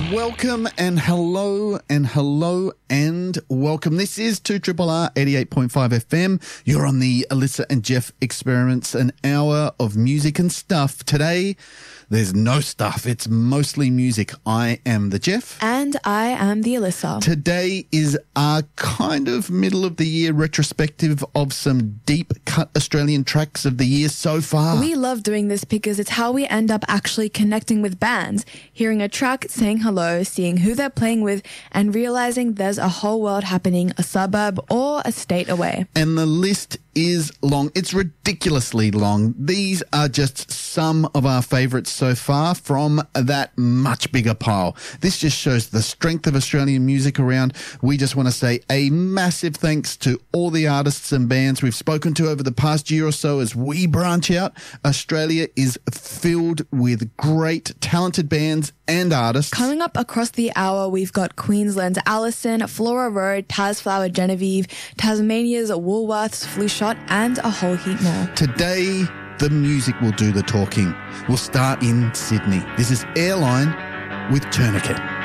Welcome and hello and welcome. This is 2RRR 88.5 FM. You're on the Alyssa and Jeff Experiments, an hour of music and stuff. Today, there's no stuff. It's mostly music. I am the Jeff. And I am the Alyssa. Today is our kind of middle of the year retrospective of some deep cut Australian tracks of the year so far. We love doing this because it's how we end up actually connecting with bands, hearing a track, saying hello, seeing who they're playing with, and realizing there's a whole world happening a suburb or a state away. And the list is long. It's ridiculously long. These are just some of our favourites so far from that much bigger pile. This just shows the strength of Australian music around. We just want to say a massive thanks to all the artists and bands we've spoken to over the past year or so as we branch out. Australia is filled with great, talented bands and artists. Coming up across the hour, we've got Queensland's Allison, Flora Road, Tasflower Genevieve, Tasmania's Woolworths, Flu Shot, and a whole heap more. Today, the music will do the talking. We'll start in Sydney. This is Airline with Tourniquet.